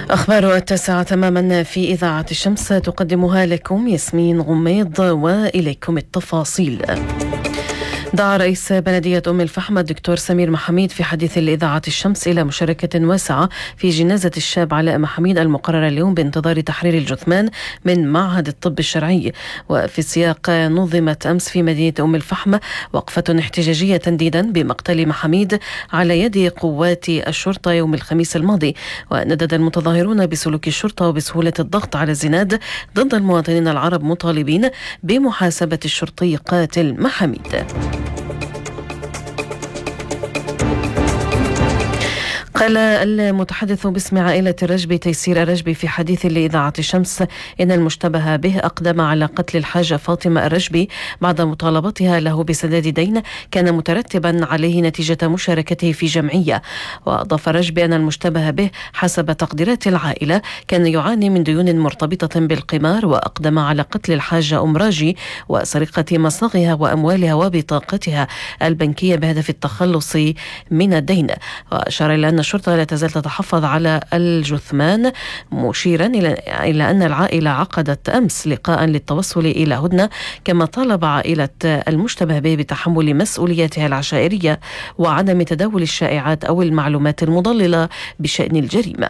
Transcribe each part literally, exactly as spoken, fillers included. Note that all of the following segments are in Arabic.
أخبار التاسعة تماما في إذاعة الشمس تقدمها لكم ياسمين غميض، وإليكم التفاصيل. دعا رئيس بلدية أم الفحم الدكتور سمير محميد في حديث لإذاعة الشمس إلى مشاركة واسعة في جنازة الشاب علاء محميد المقررة اليوم بانتظار تحرير الجثمان من معهد الطب الشرعي. وفي السياق نظمت أمس في مدينة أم الفحم وقفة احتجاجية تنديدا بمقتل محميد على يد قوات الشرطة يوم الخميس الماضي. وندد المتظاهرون بسلوك الشرطة وبسهولة الضغط على الزناد ضد المواطنين العرب، مطالبين بمحاسبة الشرطي قاتل محميد. قال المتحدث باسم عائلة الرجبي تيسير الرجبي في حديث لإذاعة الشمس إن المشتبه به أقدم على قتل الحاجة فاطمة الرجبي بعد مطالبتها له بسداد دين كان مترتبا عليه نتيجة مشاركته في جمعية. وأضاف الرجبي أن المشتبه به حسب تقديرات العائلة كان يعاني من ديون مرتبطة بالقمار، وأقدم على قتل الحاجة أم راجي وسرقة مصاغها وأموالها وبطاقتها البنكية بهدف التخلص من الدين. وأشار إلى أن الشرطة لا تزال تتحفظ على الجثمان، مشيرا إلى أن العائلة عقدت أمس لقاء للتوصل إلى هدنة، كما طالب عائلة المشتبه به بتحمل مسؤولياتها العشائرية وعدم تداول الشائعات أو المعلومات المضللة بشأن الجريمة.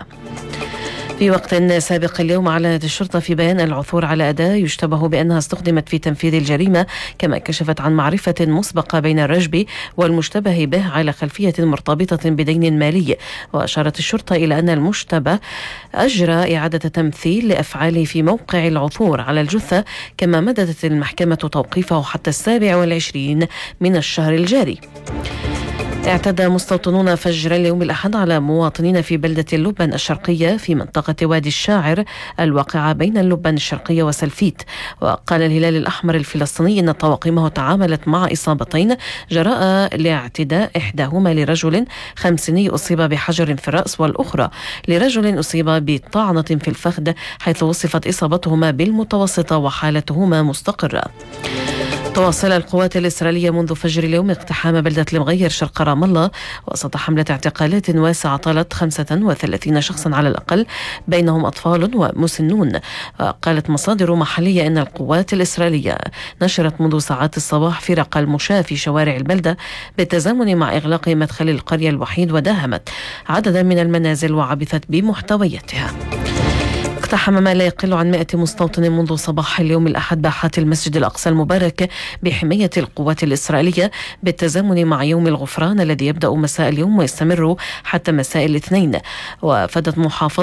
في وقت سابق اليوم أعلنت الشرطة في بيان العثور على أداة يشتبه بأنها استخدمت في تنفيذ الجريمة، كما كشفت عن معرفة مسبقة بين الرجبي والمشتبه به على خلفية مرتبطة بدين مالي. وأشارت الشرطة إلى أن المشتبه أجرى إعادة تمثيل لأفعاله في موقع العثور على الجثة، كما مددت المحكمة توقيفه حتى السابع والعشرين من الشهر الجاري. اعتدى مستوطنون فجر اليوم الأحد على مواطنين في بلدة اللبن الشرقية في منطقة وادي الشاعر الواقعة بين اللبن الشرقية وسلفيت. وقال الهلال الأحمر الفلسطيني أن طواقمه تعاملت مع إصابتين جراء لاعتداء إحداهما لرجل خمسيني أصيب بحجر في الرأس، والأخرى لرجل أصيب بطعنة في الفخذ، حيث وصفت إصابتهما بالمتوسطة وحالتهما مستقرة. تواصل القوات الإسرائيلية منذ فجر اليوم اقتحام بلدة المغير شرق رام الله وسط حملة اعتقالات واسعة طالت خمسة وثلاثين شخصا على الأقل، بينهم أطفال ومسنون. قالت مصادر محلية أن القوات الإسرائيلية نشرت منذ ساعات الصباح فرق المشاة في شوارع البلدة بالتزامن مع إغلاق مدخل القرية الوحيد، وداهمت عددا من المنازل وعبثت بمحتوياتها. اقتحم ما لا يقل عن مائة مستوطن منذ صباح اليوم الأحد باحات المسجد الأقصى المبارك بحماية القوات الإسرائيلية بالتزامن مع يوم الغفران الذي يبدأ مساء اليوم ويستمر حتى مساء الاثنين. وفادت محافظة